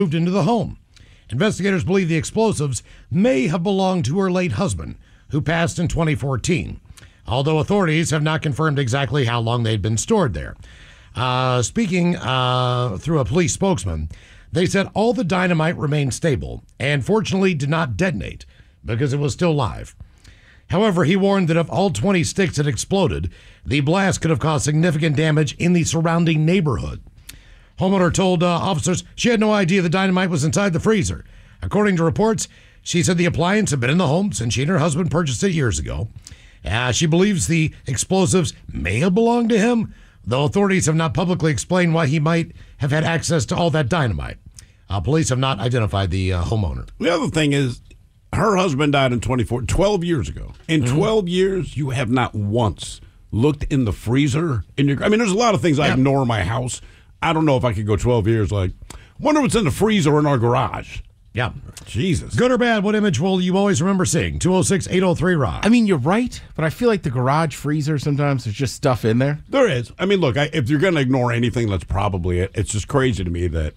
moved into the home. Investigators believe the explosives may have belonged to her late husband, who passed in 2014, although authorities have not confirmed exactly how long they'd been stored there. Speaking through a police spokesman, they said all the dynamite remained stable and fortunately did not detonate because it was still live. However, he warned that if all 20 sticks had exploded, the blast could have caused significant damage in the surrounding neighborhood. Homeowner told officers she had no idea the dynamite was inside the freezer. According to reports, she said the appliance had been in the home since she and her husband purchased it years ago. She believes the explosives may have belonged to him, though authorities have not publicly explained why he might have had access to all that dynamite. Police have not identified the homeowner. The other thing is, her husband died in 12 years ago. In 12 years, you have not once looked in the freezer. There's a lot of things I ignore in my house. I don't know if I could go 12 years like, wonder what's in the freezer in our garage. Yeah. Jesus. Good or bad, what image will you always remember seeing? 206-803-ROCK. I mean, you're right, but I feel like the garage freezer, sometimes there's just stuff in there. There is. I mean, look, if you're going to ignore anything, that's probably it. It's just crazy to me that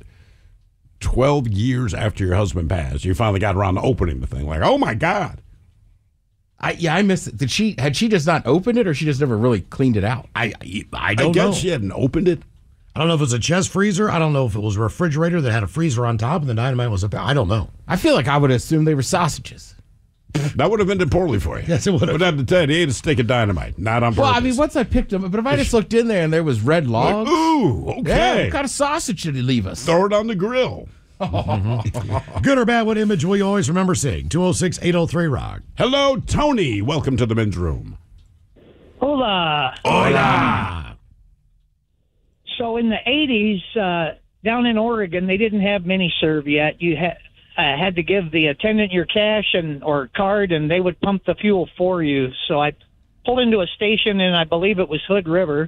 12 years after your husband passed, you finally got around to opening the thing. Like, oh, my God. I missed it. Had she just not opened it, or she just never really cleaned it out? I I don't guess know. she hadn't opened it. I don't know if it was a chest freezer. I don't know if it was a refrigerator that had a freezer on top and the dynamite was up there. I don't know. I feel like I would assume they were sausages. That would have ended poorly for you. Yes, it would have. But I have to tell you, he ate a stick of dynamite, not on purpose. Well, I mean, once I picked them, but if I just looked in there and there was red logs. Ooh, Yeah, okay. what kind of sausage did he leave us? Throw it on the grill. Good or bad, what image will you always remember seeing? 206-803-ROCK. Hello, Tony. Welcome to the men's room. Hola. Hola. So in the 80s, down in Oregon, they didn't have mini-serve yet. You had to give the attendant your cash or card, and they would pump the fuel for you. So I pulled into a station, and I believe it was Hood River,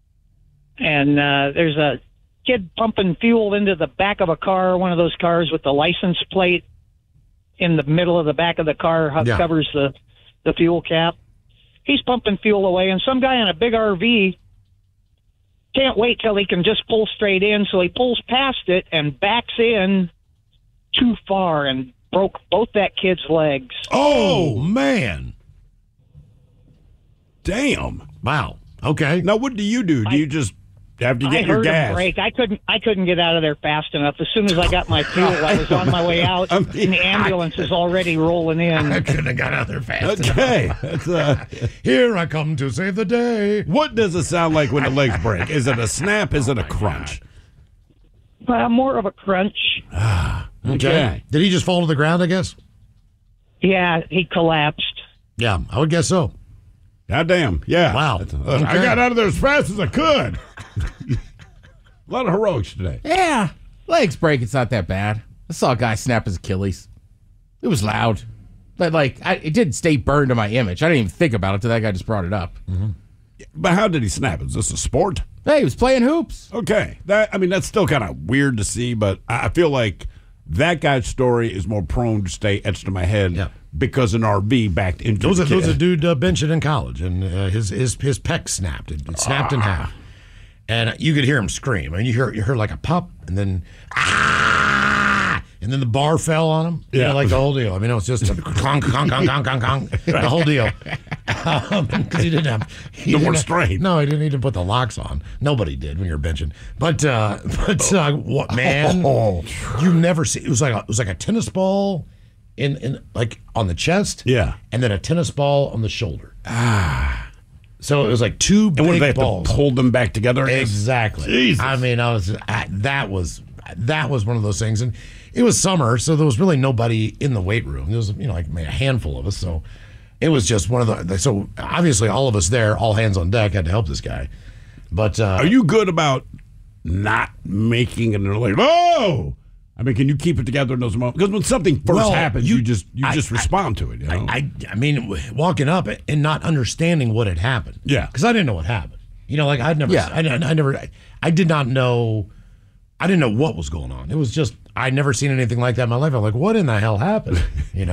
and there's a kid pumping fuel into the back of a car, one of those cars with the license plate in the middle of the back of the car covers the fuel cap. He's pumping fuel away, and some guy in a big RV can't wait till he can just pull straight in, so he pulls past it and backs in too far and broke both that kid's legs. Oh, man. Damn. Wow. Okay. Now, what do? Do you just have to get I your heard gas? him break. I couldn't get out of there fast enough. As soon as I got my fuel, I was on my way out, and the ambulance is already rolling in. I couldn't have got out there fast Okay. enough. Here I come to save the day. What does it sound like when the legs break? Is it a snap? Is it a crunch? More of a crunch. Okay. Did he just fall to the ground, I guess? Yeah, he collapsed. Yeah, I would guess so. God damn. Yeah. Wow. I got out of there as fast as I could. A lot of heroics today. Yeah, legs break. It's not that bad. I saw a guy snap his Achilles. It was loud, but it didn't stay burned to my image. I didn't even think about it till that guy just brought it up. Mm-hmm. But how did he snap? Is this a sport? Hey, he was playing hoops. Okay. That's still kind of weird to see, but I feel like that guy's story is more prone to stay etched in my head because an RV backed into There was the kid. a dude benching in college, and his pec snapped. It snapped in half. And you could hear him scream. I mean, you heard like a pop, and then, and then the bar fell on him. You know, like the whole deal. I mean, it was just a clonk, clonk, clonk, clonk, clonk, clonk, the whole deal. Because he didn't have... No more strain. No, he didn't even put the locks on. Nobody did when you're benching. But what, man? You never see... It was like a tennis ball in like on the chest. Yeah. And then a tennis ball on the shoulder. So it was like two big And what, they have balls. to hold them back together? Exactly. Jesus. I mean, that was one of those things, and it was summer, so there was really nobody in the weight room. There was like maybe a handful of us, so it was just one of the. So obviously, all of us there, all hands on deck, had to help this guy. But are you good about not making it like, oh? I mean, can you keep it together in those moments? Because when something first happens, you just respond to it. You know? I mean, walking up and not understanding what had happened. Yeah, because I didn't know what happened. Like I'd never. Yeah. I did not know. I didn't know what was going on. It was just I'd never seen anything like that in my life. I'm like, what in the hell happened?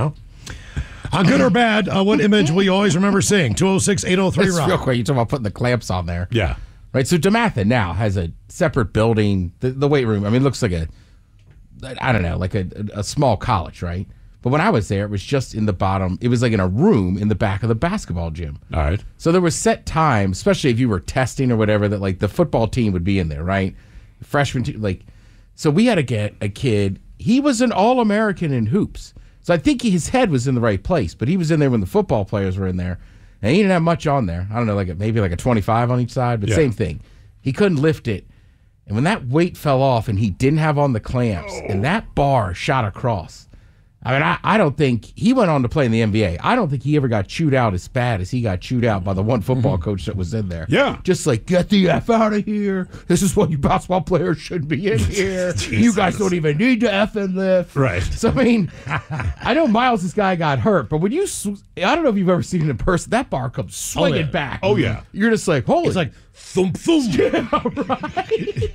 Good or bad, what image will you always remember seeing? 206-803-ROCK. Real quick, you're talking about putting the clamps on there. Yeah. Right, so DeMatha now has a separate building, the weight room. I mean, it looks like a I don't know, like a small college, right? But when I was there, it was just in the bottom. It was like in a room in the back of the basketball gym. All right. So there was set times, especially if you were testing or whatever, that like the football team would be in there, right? Freshman team, like, so we had to get a kid. He was an All-American in hoops. So I think his head was in the right place, but he was in there when the football players were in there. And he didn't have much on there. I don't know, maybe like a 25 on each side, but same thing. He couldn't lift it. And when that weight fell off and he didn't have on the clamps and that bar shot across, I mean, I don't think he went on to play in the NBA. I don't think he ever got chewed out as bad as he got chewed out by the one football coach that was in there. Yeah. Just like, get the F out of here. This is what you basketball players should be in here. You guys don't even need to F and lift. Right. So, I mean, I know Miles, this guy got hurt, but when you, I don't know if you've ever seen it in person, that bar comes swinging back. Oh, yeah. You're just like, holy. It's like thump, thump. Yeah, right.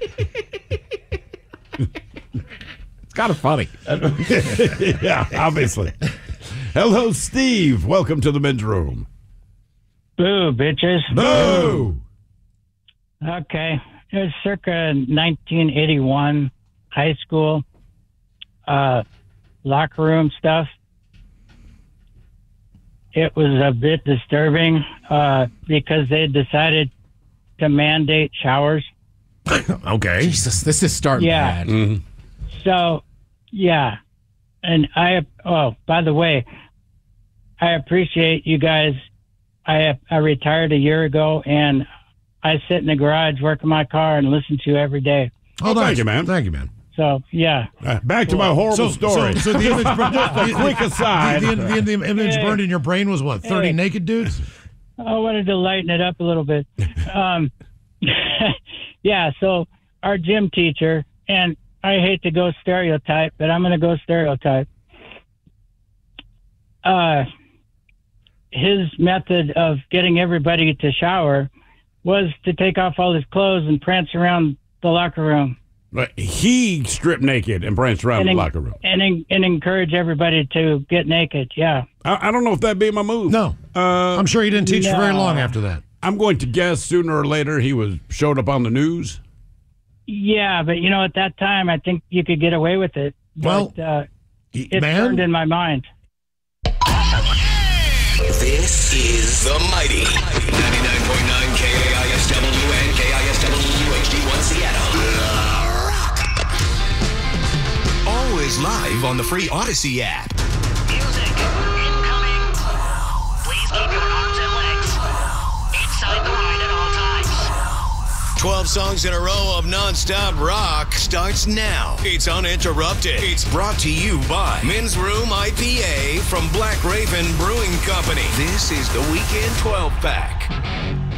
It's kind of funny. Yeah, obviously. Hello, Steve. Welcome to the men's room. Boo, bitches. Boo! Okay. It was circa 1981, high school, locker room stuff. It was a bit disturbing because they decided to mandate showers. Okay. Jesus, this is starting bad. Mm-hmm. So, yeah. And by the way, I appreciate you guys. I retired a year ago, and I sit in the garage, work on my car, and listen to you every day. Oh, thank you, man. Thank you, man. So, yeah. Back to my horrible story. So the image, Just a quick aside. the image burned in your brain was what? 30 Hey. naked dudes? I wanted to lighten it up a little bit. Yeah, so our gym teacher, and I hate to go stereotype, but I'm going to go stereotype. His method of getting everybody to shower was to take off all his clothes and prance around the locker room. But he stripped naked and pranced around the locker room. And encourage everybody to get naked, yeah. I don't know if that'd be my move. No. I'm sure he didn't teach for very no. long after that. I'm going to guess sooner or later he showed up on the news. Yeah, but at that time, I think you could get away with it. Well, But it burned in my mind. This is the Mighty 99.9 KISW and KISW HD1 Seattle. Always live on the free Odyssey app. Music incoming. Please keep your arms and legs inside the line at all times. 12 songs in a row of non-stop rock starts now. It's uninterrupted. It's brought to you by Men's Room IPA from Black Raven Brewing Company. This is the Weekend 12-pack.